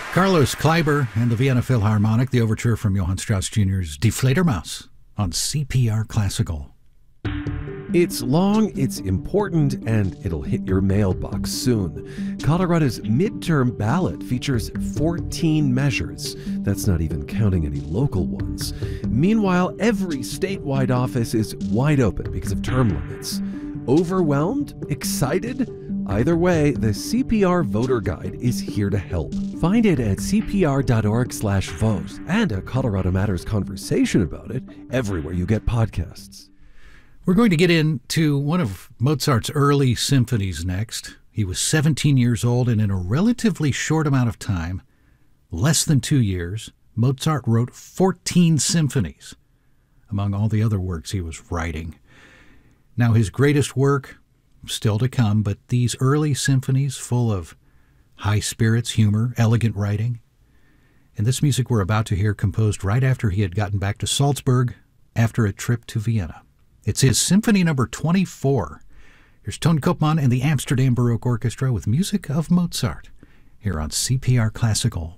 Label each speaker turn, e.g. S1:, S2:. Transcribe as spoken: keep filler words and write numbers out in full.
S1: Carlos Kleiber and the Vienna Philharmonic, the overture from Johann Strauss Junior's Die Fledermaus on C P R Classical.
S2: It's long, it's important, and it'll hit your mailbox soon. Colorado's midterm ballot features fourteen measures. That's not even counting any local ones. Meanwhile, every statewide office is wide open because of term limits. Overwhelmed? Excited? Either way, the C P R Voter Guide is here to help. Find it at c p r dot org slash vote and a Colorado Matters conversation about it everywhere you get podcasts.
S1: We're going to get into one of Mozart's early symphonies next. He was seventeen years old, and in a relatively short amount of time, less than two years, Mozart wrote fourteen symphonies, among all the other works he was writing. Now, his greatest work, still to come, but these early symphonies full of high spirits, humor, elegant writing. And this music we're about to hear composed right after he had gotten back to Salzburg after a trip to Vienna. It's his Symphony Number twenty-four. Here's Ton Koopman and the Amsterdam Baroque Orchestra with music of Mozart here on C P R Classical.